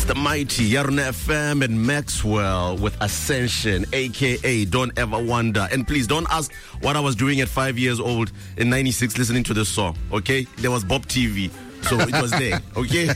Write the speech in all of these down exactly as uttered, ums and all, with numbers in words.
the mighty Yarna F M and Maxwell with Ascension, aka Don't Ever Wonder. And please don't ask what I was doing at five years old in ninety-six listening to this song, okay? There was Bob T V, so it was there, okay?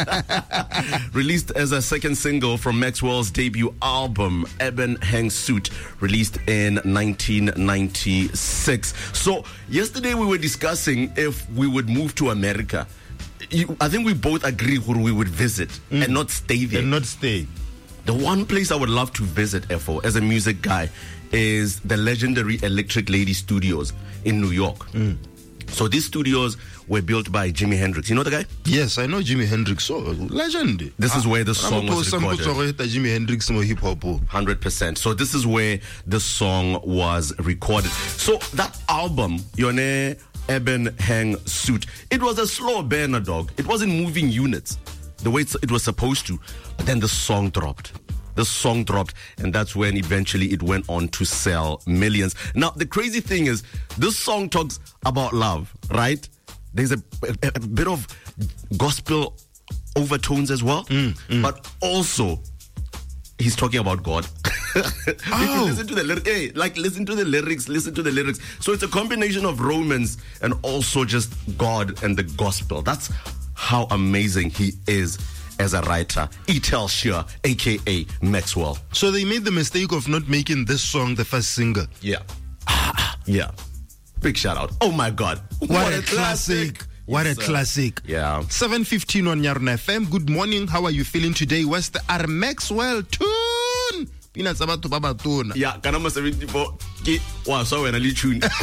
Released as a second single from Maxwell's debut album, Eben Hang Suit, released in nineteen ninety-six. So yesterday we were discussing if we would move to America. You, I think we both agree where we would visit mm. and not stay there. And not stay. The one place I would love to visit, F O, as a music guy, is the legendary Electric Lady Studios in New York. Mm. So these studios were built by Jimi Hendrix. You know the guy? Yes, I know Jimi Hendrix. So legend. This is where the song was recorded. Jimi Hendrix mo hip hop. one hundred percent. So this is where the song was recorded. So that album, Yone Eben Hang Suit, it was a slow burner, dog. It wasn't moving units the way it was supposed to. But then the song dropped. The song dropped, and that's when eventually it went on to sell millions. Now, the crazy thing is, this song talks about love, right? There's a, a, a bit of gospel overtones as well, mm, mm. but also he's talking about God. If Oh. you listen to the lyrics, hey, like listen to the lyrics, listen to the lyrics. So it's a combination of romance and also just God and the gospel. That's how amazing he is as a writer. Etel Shear, aka Maxwell. So they made the mistake of not making this song the first single. Yeah. Yeah. Big shout out. Oh my God. What, what a, a classic. classic. What yes, a sir. classic. Yeah. seven fifteen on Yarna F M. Good morning. How are you feeling today? What's the R Maxwell tune? Peanuts about to Baba tune. Yeah, Kanama seventy-four. Wow, so when I leave tune. That's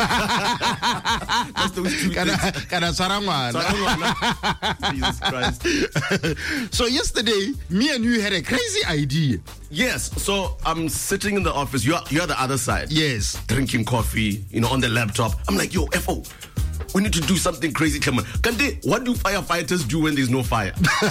those two Kana kana sarangwana. Jesus Christ. So yesterday, me and you had a crazy idea. Yes. So I'm sitting in the office. You're you're the other side. Yes. Drinking coffee, you know, on the laptop. I'm like, yo, F O, we need to do something crazy, Clement. Kante, what do firefighters do when there's no fire?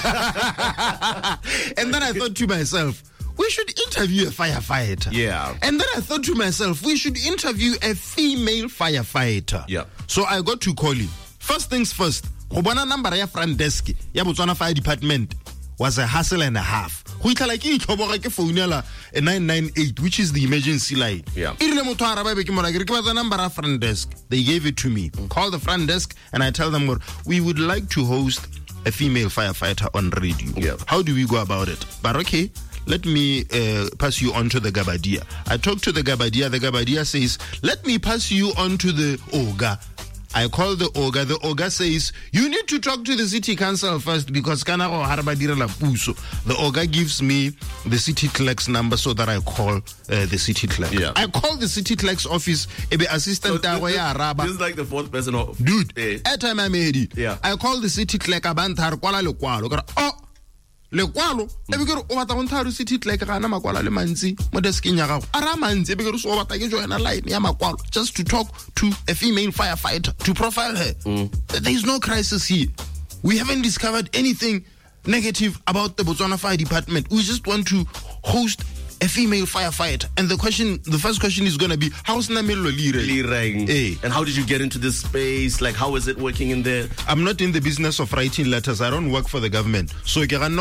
And then I thought to myself, we should interview a firefighter. Yeah. And then I thought to myself, we should interview a female firefighter. Yeah. So I got to call him. First things first, Hobana number ya front desk, ya Botswana Fire Department was a hassle and a half. Go itla like e tlhoboga ke phone yala a nine nine eight, which is the emergency line. Yeah. Irile motho a arabe ke mora ke re ke batla number ya front desk. They gave it to me. Mm. Call the front desk and I tell them, we would like to host a female firefighter on radio. Yeah. How do we go about it? But okay, let me uh, pass you on to the Gabadia. I talk to the Gabadia. The Gabadia says, let me pass you on to the Oga. I call the Oga. The Oga says, you need to talk to the city council first because kana go harbadira la puso. The Oga gives me the city clerk's number so that I call uh, the city clerk. Yeah. I call the city clerk's office. Ebe assistant So so this, ya araba. this is like the fourth person of Dude, eh. at time I made it. Yeah. I call the city clerk abantar kwala lekwalo. Kara, oh, lekwalo. Ebe ke o batla go ntha city clerk ga na makwala le mantsi mo desking ya gago. Ara mantsi ebe ke re so batla ke joina line ya makwalo just to talk to a female firefighter to profile her. Mm. There is no crisis here. We haven't discovered anything negative about the Botswana Fire Department. We just want to host a female firefighter. And the question, the first question is going to be, how's Namelo Lire? Lireng. Hey. And how did you get into this space? Like, how is it working in there? I'm not in the business of writing letters. I don't work for the government. So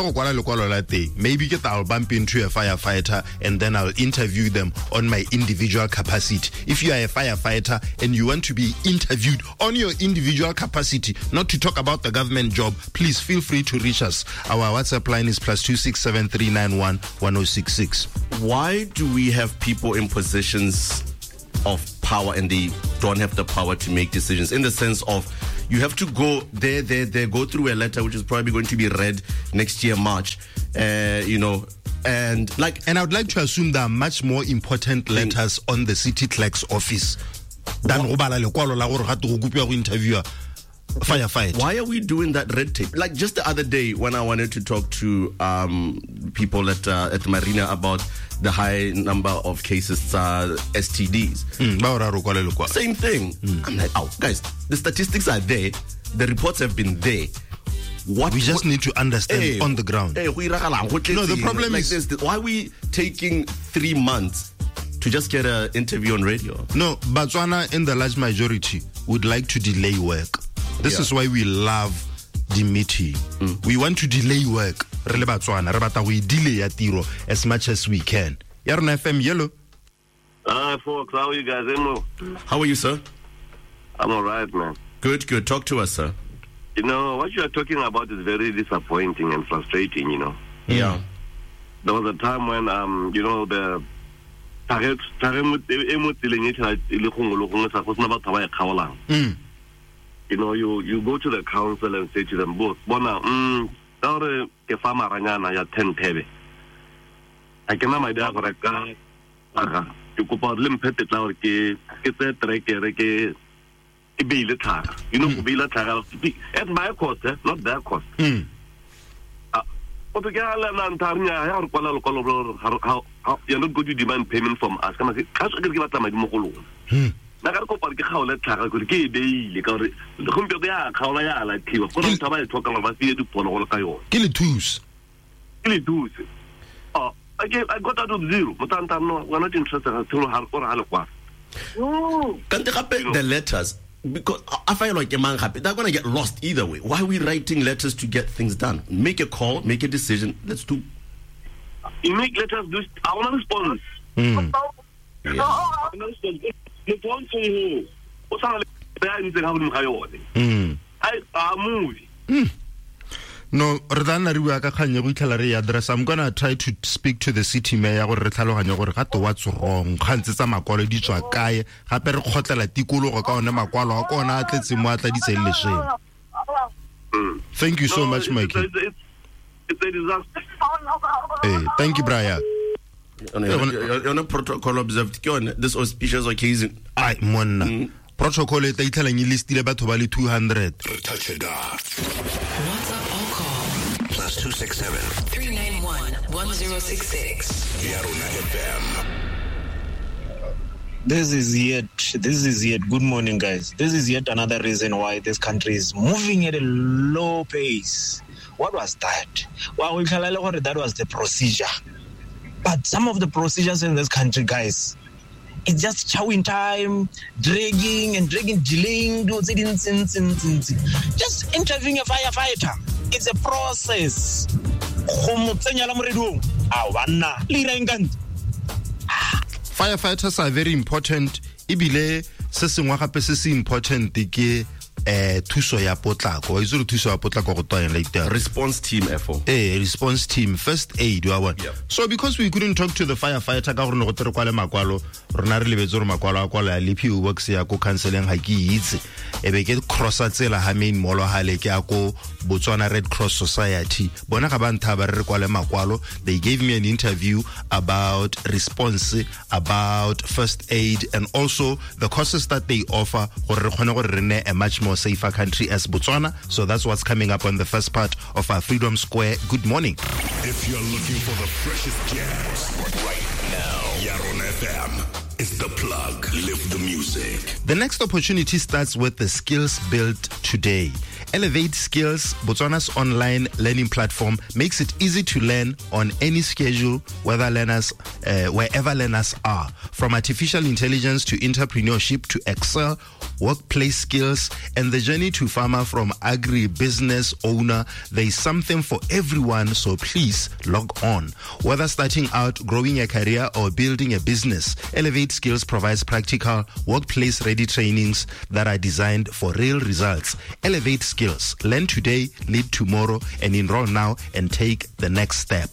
maybe I'll bump into a firefighter and then I'll interview them on my individual capacity. If you are a firefighter and you want to be interviewed on your individual capacity, not to talk about the government job, please feel free to reach us. Our WhatsApp line is plus two six seven three nine one one zero six six. Why do we have people in positions of power and they don't have the power to make decisions? In the sense of, you have to go there, there, there, go through a letter which is probably going to be read next year, March, uh, you know, and like... And I would like to assume there are much more important letters on the city clerk's office than go interview firefight. Why are we doing that red tape? Like just the other day when I wanted to talk to um, people at uh, at Marina about the high number of cases, uh, S T Ds. Mm. Same thing. Mm. I'm like, oh, guys, the statistics are there. The reports have been there. What we just what, need to understand hey, on the ground. Hey, no, the problem like is this. Why are we taking three months to just get an interview on radio? No, Botswana in the large majority would like to delay work. This yeah. is why we love the meeting. Mm. We want to delay work. re le Batswana re batla go e delay ya tiro as much as we can. Ya rona F M yellow. Hi, folks. How are you guys? Emo? How are you, sir? I'm all right, man. Good, good. Talk to us, sir. You know, what you are talking about is very disappointing and frustrating, you know. Yeah. There was a time when, um, you know, the... Mm. You know, you, you go to the council and say to them both, Bona, mm, ke fama ranyana ya ten tebe. I can my dad for a guy. You could put limp petted out, get that trekere, get be little. You know, be little at my cost, eh? Not their cost. But again, I'm telling you, how how you're not going to demand payment from us. Can I say, cash I can give up my mokolo. Na ka go parke ga o le tlhaga go ke be ile ka re le gompe go ya khaola ya la thiwa go re taba e tlhoka ba se di pono go le ka yona ke le thusa ke le thusa oh I get I got out of zero but I'm not we're not interested in through how or how kwa can't happen the letters because I feel like a man happy they're going to get lost either way. Why are we writing letters to get things done? Make a call, make a decision. Let's do. You make letters do I want to respond. Mm. Yeah. The point to you, what's on the Mm. I a movie. Mm. No, Redana Riwaka Kanya Witalari address. I'm gonna try to speak to the city mayor or Retalo or Hato what's wrong. Hansama quality to a guy, Haper Hotel Tikulo or Makwala or Atlets in what I say. Thank you so no, much, Mikey. It's, it's, it's a disaster. Hey, thank you, Brian. On a protocol observed this auspicious occasion. I monna protocol it telling you list about two hundred. Touch it off. WhatsApp or call plus two six seven three nine one one zero six six. Yaruna F M. This is yet. This is yet. Good morning, guys. This is yet another reason why this country is moving at a low pace. What was that? Well, we can that was the procedure. But some of the procedures in this country, guys, it's just chowing time, dragging and dragging, delaying, just interviewing a firefighter. It's a process. Firefighters are very important. Ibile se sengwa gape se se important ke eh thuso ya potlako wa itse thuso ya potlako go toya like that response team F O eh response team first aid wa one. Yep. So because we couldn't talk to the firefighter ka gore no go tere kwale makwalo rona re lebetse gore makwalo a kwala le P O box ya go counseling ha ke itse e be ke crossa tsela ha main molo ha le ke a go Botswana Red Cross Society bona ga ba ntha ba re kwale makwalo. They gave me an interview about response, about first aid, and also the courses that they offer gore re khone gore re ne a much more safer country as Botswana. So that's what's coming up on the first part of our Freedom Square. Good morning. If you're looking for the freshest jams right now, Yarona F M is the plug. Live the music. The next opportunity starts with the Skills Built Today. Elevate Skills, Botswana's online learning platform, makes it easy to learn on any schedule, whether learners, uh, wherever learners are. From artificial intelligence to entrepreneurship to Excel, workplace skills, and the journey to farmer from agri-business owner, there is something for everyone, so please log on. Whether starting out, growing a career, or building a business, Elevate Skills provides practical, workplace-ready trainings that are designed for real results. Elevate Skills. Learn today, lead tomorrow, and enroll now and take the next step.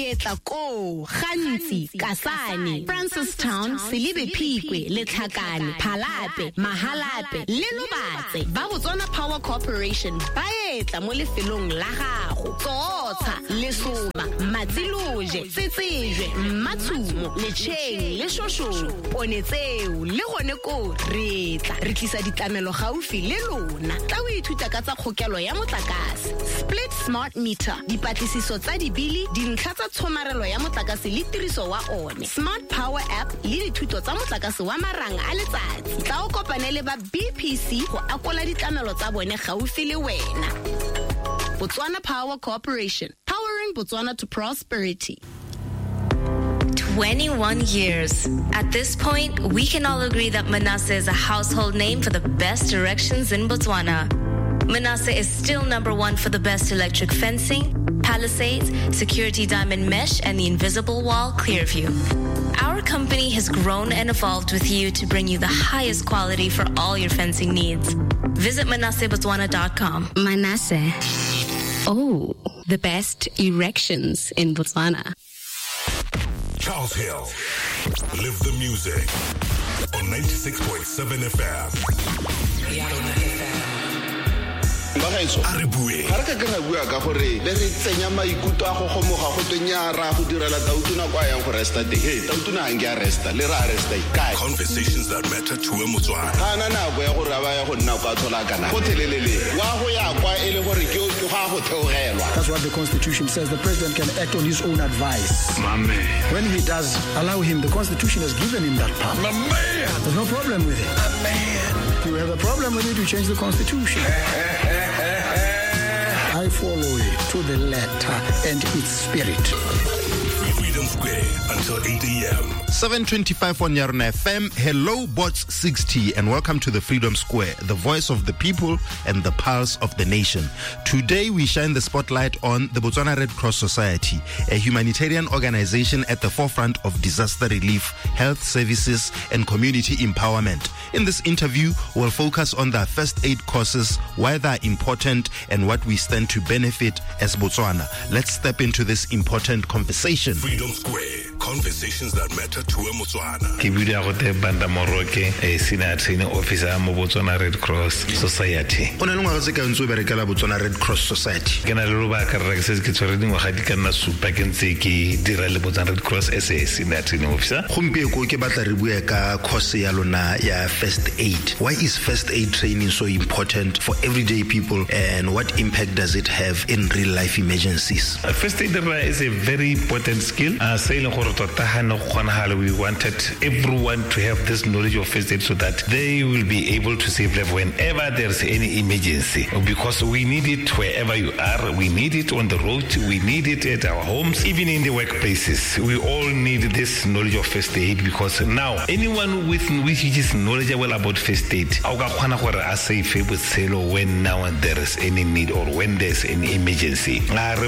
Rietako, Khansi, Kasani, Francistown, Silibe Pikwe, Letlhakane, Phalape, Mahalape, Lelobatse, ba Botswana Power Corporation, baetla mo lefelong la gago. Tsotsa, Lesoma, Matsiloje, Tsetsejwe, Matsumo, Lecheng, Leshosho, Ponetseu, le gone ko retla. Re tlisa ditlamelo gaufi le lona. Tla o ithuta ka tsa kgokelo ya motlakase. Split Smart Meter, dipatlisiso tsa dibili, dintlha tsa tshomarelo ya motlakase le tiriso wa one. Smart Power App le dithuto tsa motlakase wa marang a letsatsi. Tla o kopane le ba B P C go akola ditlamelo tsa bone gaufi le wena. Botswana Power Corporation, powering Botswana to prosperity. twenty-one years. At this point, we can all agree that Manasseh is a household name for the best directions in Botswana. Manasseh is still number one for the best electric fencing, palisades, security diamond mesh, and the invisible wall Clearview. Our company has grown and evolved with you to bring you the highest quality for all your fencing needs. Visit manasseh botswana dot com. Manasseh. Oh, the best erections in Botswana. Charles Hill. Live the music on ninety-six point seven F M. Bagaetso a re bue ga re ka ke ra bua ka gore le re tsenya maikuto a go gomoga go tenya ra go direla tautuna kwa yang go resta teng hey tautuna a nge a resta le ra resta kai conversations that matter to a Motswana kana na go ya go raba ya go nna kwa thola kana go thelelele wa go ya kwa ele gore ke go ga go theogelwa. That's what the constitution says. The president can act on his own advice. Mame. When he does allow him, the constitution has given him that power. Mame. There's no problem with it. Mame. You have a problem with it, you change the constitution. I follow it to the letter and its spirit. Freedom Square until eight a.m. seven twenty-five on Yarona F M. Hello, Bots sixty, and welcome to the Freedom Square, the voice of the people and the pulse of the nation. Today, we shine the spotlight on the Botswana Red Cross Society, a humanitarian organization at the forefront of disaster relief, health services, and community empowerment. In this interview, we'll focus on their first aid courses, why they're important, and what we stand to benefit as Botswana. Let's step into this important conversation. Freedom Square, conversations that matter to a Motswana. Ke bua go te Banda Moroke, a senior training officer mo Botswana Red Cross Society. O ne le ngwaga se ka ntse o berekela Botswana Red Cross Society. Ke na le roba ka re se ke tsore dingwa ga di ka nna supa ke ntse ke dira le Botswana Red Cross as a senior training officer. Gompieko ke batla re bua ka course ya lona ya first aid. Why is first aid training so important for everyday people, and what impact does it have in real life emergencies? First aid is a very important skill. Uh, we wanted everyone to have this knowledge of first aid so that they will be able to save life whenever there's any emergency, because we need it wherever you are. We need it on the road, we need it at our homes, even in the workplaces. We all need this knowledge of first aid, because now anyone with which is knowledgeable about first aid when now and there is any need or when there's any emergency.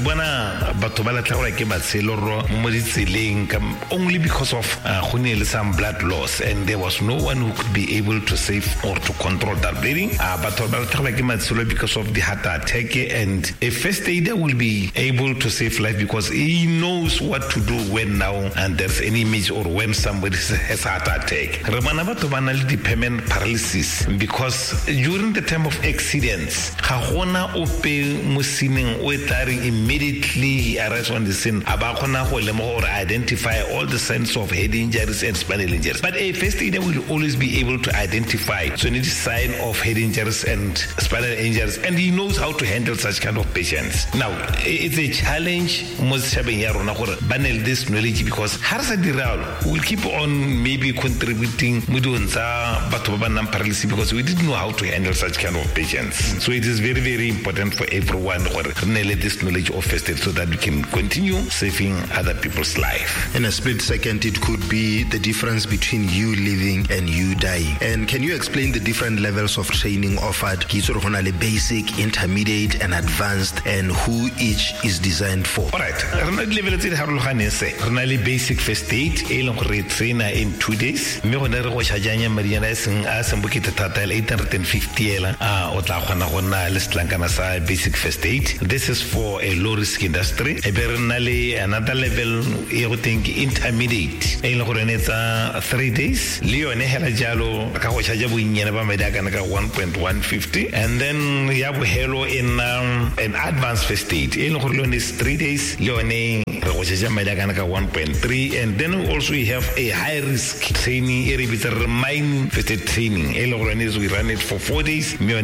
Only because of uh, some blood loss, and there was no one who could be able to save or to control that bleeding. Uh, but because of the heart attack, and a first aider will be able to save life because he knows what to do when now and there's an image or when somebody has a heart attack. Dependent paralysis, because during the time of accidents, immediately he arrives on the scene or identify all the signs of head injuries and spinal injuries. But a first aider will always be able to identify so any sign of head injuries and spinal injuries, and he knows how to handle such kind of patients. Now, it's a challenge banel this knowledge, because we'll keep on maybe contributing paralysis because we didn't know how to handle such kind of patients. So it is very, very important for everyone to nail this knowledge of first aid so that we can continue saving other people's life. In a split second, it could be the difference between you living and you dying. And can you explain the different levels of training offered? Basic, intermediate, and advanced, and who each is designed for? All right. Basic first aid, trainer in two days. eight hundred fifty basic first aid. This is for a low risk industry. Another level, you think intermediate. Three days. one point one fifty, and then you have hello in um, an advanced first aid. Is three days. one point three, and then also we have a high risk training. Mine first aid training. We run it for four days. one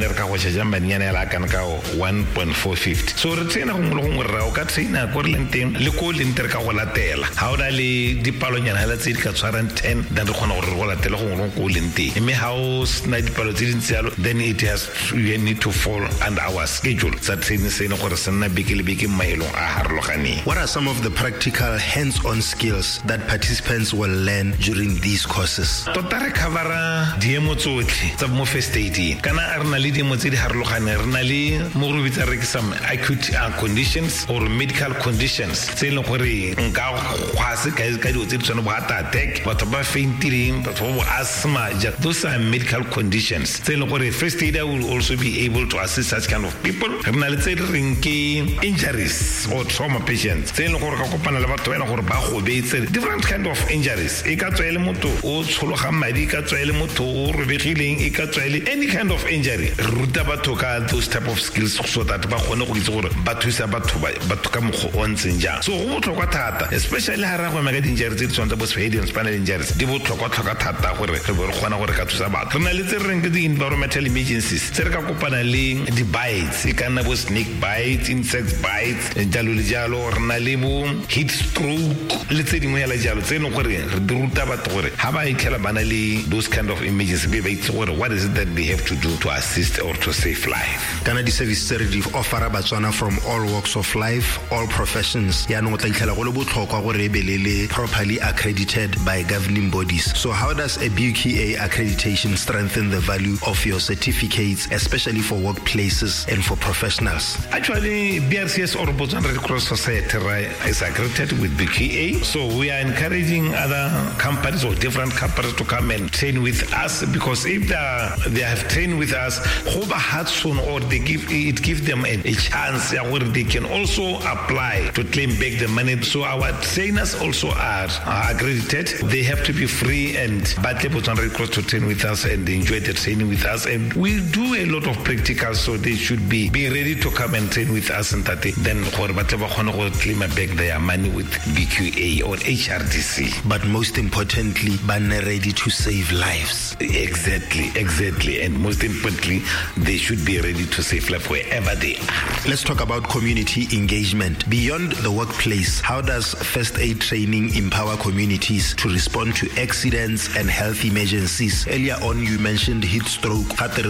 point four fifty. So retain train train how da le dipalonyana tse di ka tshwarang ten then re kgona gore re go latele go ngwe go leng teng mme ha o sna dipalo tse dintsi yalo then it has you need to fall under our schedule sa training se ne gore se nna beke le beke maelong a harologaneng. What are some of the practical hands-on skills that participants will learn during these courses? Tota re covera diemo tsotlhe tsa mo first aid kana re na le diemo tse di harologaneng re na le mo re bitsa re ke some acute uh, conditions or medical conditions tse le gore nka khwase ka ka di tse tsone bo heart attack batho ba fainting batho ba asthma those are medical conditions tse le gore first aid will also be able to assist such kind of people. Re na le tse reng ke injuries or trauma patients tse le gore ka kopana le batho ba ena gore ba go beetse different kind of injuries e ka tswele motho o tshologa madi ka tswele motho o robegileng e ka tswele any kind of injury ruta batho ka those type of skills so that ba gone go itse gore ba thusa batho batho ka mogho o ntseng jang. So go botlhokwa thata especially ha ra go mega di-injuries tse di tshwana tsa bo spinal and spinal injuries di botlhokwa tlhoka thata gore re bo re kgona gore ka thusa batho. Re na le tse re reng ke di-environmental emergencies tse re ka kopana le di-bites e ka nna bo snake bites insect bites jalo le jalo re na le bo heat stroke le tse dingwe yala jalo tse leng gore re di ruta batho gore ha ba itlhela ba na le those kind of emergencies be ba itse gore what is it that they have to do to assist or to save life. Kana di-service tse re di offera batswana from all walks of life, all professions yaanong o tla itlhela go le botlhokwa gore e be le properly accredited by governing bodies. So how does a B Q A accreditation strengthen the value of your certificates, especially for workplaces and for professionals? Actually, B R C S or Botswana Red Cross Society is accredited with B Q A. So we are encouraging other companies or different companies to come and train with us because if they, are, they have trained with us, or they give it give them a, a chance where they can also apply to claim back the money. So our trainers also are, are accredited. They have to be free and but Botswana Red Cross to train with us and enjoy the training with us. And we do a lot of practicals, so they should be, be ready to come and train with us and that then claim back their money with B Q A or H R D C. But most importantly, ban ready to save lives. Exactly, exactly. And most importantly, they should be ready to save life wherever they are. Let's talk about community engagement. Beyond the workplace, how does first aid training empower communities to respond to accidents and health emergencies? Earlier on, you mentioned heat stroke.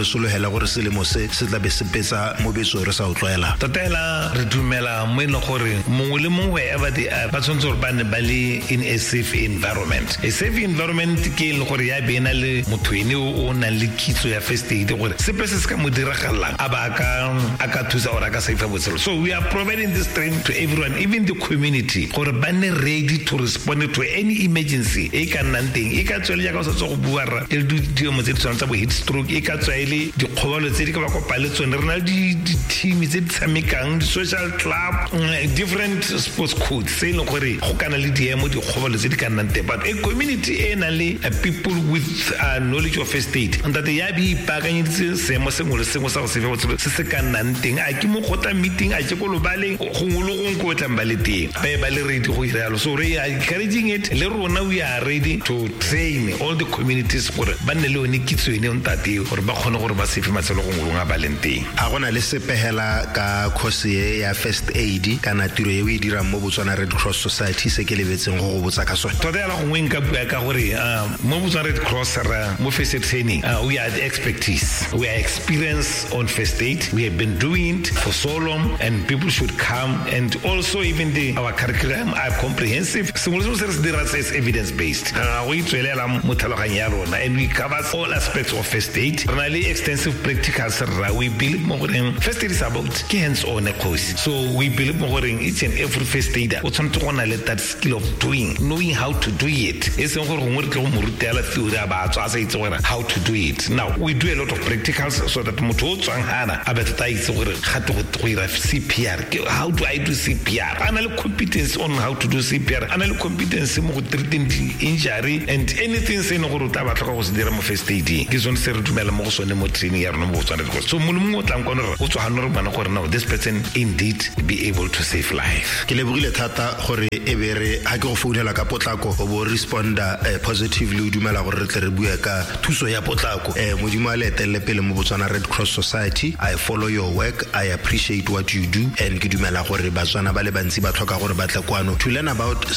Tatela re dumela mo eno gore mongwe le mongwe wherever they are ba tshwanetse gore ba ne ba le in a safe environment. A safe environment ke le gore ya bena le motho ene o na le kitso ya first aid gore sepe se se ka mo diragalang a ba ka a ka thusa gore a ka save botshelo. So we are providing this training to everyone, even the community, gore ba ne ready to respond to any emergency e ka nnang teng e ka tswele ya ka se go bua ra e di di mo tse di tshwanetse bo heat stroke e ka tswele di kgobalo tse di ka ba kopale tsone re na di team tse di tshamekang social club different sports codes se le gore go kana le diemo di kgobalo tse di ka nnang teng but a community e na le people with uh, knowledge of first aid and that ya bi ipakanyeditse seemo sengwe le sengwe sa go se fe se se ka nnang teng a ke mo gota meeting a ke go lo baleng go ngolo go go tla ba le teng ba ba le ready go iralo. So we are encouraging it le rona we are ready to train all the communities gore ba nne le one kitso ene on tate gore ba kgone gore ba se fe matselo go ngolo nga ba leng teng. A gona le sepehela ka course ya first aid kana tiro ye e dira mo Botswana Red Cross Society se ke lebetseng go go botsa ka sone. Tota ya go ngweng ka bua ka gore mo Botswana Red Cross ra mo first aid training uh, we are the expertise, we are experienced on first aid, we have been doing it for so long and people should come and also even the our curriculum are comprehensive. Sengwe se se dira se is evidence based uh, we tswelela mo tlhaloganya ya rona and we cover all aspects of first aid. Re na extensive practicals ra we believe mo gore first aid is about hands on a course, so we believe mo gore each and every first aider o tshwanetse go na le that skill of doing, knowing how to do it. E seng gore gongwe re tle go mo rutela theory ba tswa sa itse gore how to do it. Now we do a lot of practicals so that motho o tswang hana a be tata itse gore ga te go ira C P R, how do I do C P R, ana le competence on how to do C P R, ana le competence mo go treating injury and anything se no go ruta ba tlhoka go se dira mo first aid ke zone se re dumela mo go sone mo training ya rona mo Botswana. So mo le mo tlang kone re o tswa hano re bana gore now this person indeed be able to save life. Ke lebogile thata gore e be re ha ke go founela ka potlako o bo responda uh, positively o dumela gore re tle re bua ka thuso ya potlako eh modimo a le etelle pele mo Botswana Red Cross Society. I follow your work, I appreciate what you do and ke dumela gore batswana ba le bantsi ba tlhoka gore ba tle kwano to learn about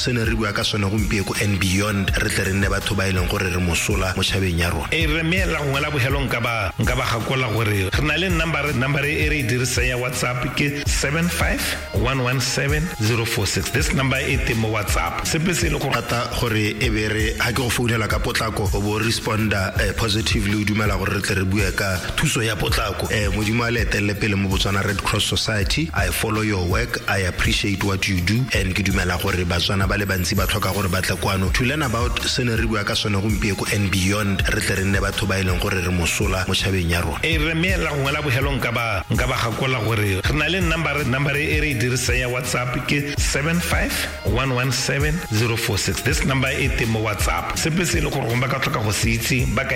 se ne re bua ka sone gompieko and beyond re tle re nne batho ba ileng gore re mosola mo tšhabeng ya rona. e re meela go ngwela bohelong ka ba nka ba gakola gore re na le number number e re dirisa ya WhatsApp ke seven five one one seven zero four six. This number e teng mo WhatsApp. Sepe se le go rata gore e be re ha ke go founela ka potlako o bo responda uh, positively o dumela gore re tle re bua ka thuso ya potlako. eh modimo a le etelle pele mo Botswana Red Cross Society. I follow your work, I appreciate what you do, and ke dumela gore batswana ba le bantsi ba tlhoka gore ba tle kwano to learn about se ne re bua ka sone gompieko and beyond re tle re nne batho ba ileng gore re mosola mo tšhabeng ya rona. e re meela go ngwela bohelong ka ba nka ba gakola gore re na le number number e re dirisa ya WhatsApp ke seven five one one seven zero four six. This number e teng mo WhatsApp. Sepe se le gore go ba ka tlhoka go se itse ba ka